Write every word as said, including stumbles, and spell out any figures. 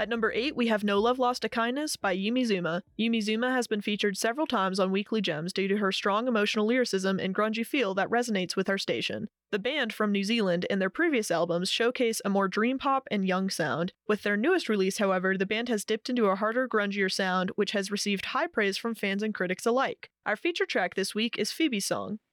At number eight, we have No Love Lost to Kindness by Yumizuma. Yumizuma has been featured several times on Weekly Gems due to her strong emotional lyricism and grungy feel that resonates with our station. The band from New Zealand in their previous albums showcase a more dream pop and young sound. With their newest release, however, the band has dipped into a harder, grungier sound, which has received high praise from fans and critics alike. Our feature track this week is Phoebe's Song.